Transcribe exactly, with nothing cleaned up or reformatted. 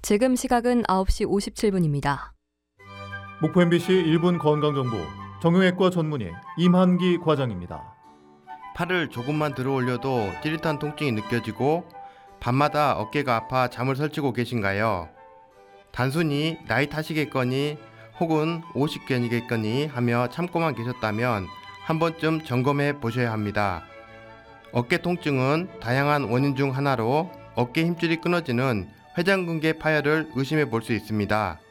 지금 시각은 아홉 시 오십칠 분입니다. 목포 엠비씨 일 분 건강정보 정형외과 전문의 임한기 과장입니다. 팔을 조금만 들어 올려도 찌릿한 통증이 느껴지고 밤마다 어깨가 아파 잠을 설치고 계신가요? 단순히 나이 탓이겠거니 혹은 오십견이겠거니 하며 참고만 계셨다면 한 번쯤 점검해 보셔야 합니다. 어깨 통증은 다양한 원인 중 하나로 어깨 힘줄이 끊어지는 회전근개 파열을 의심해 볼 수 있습니다.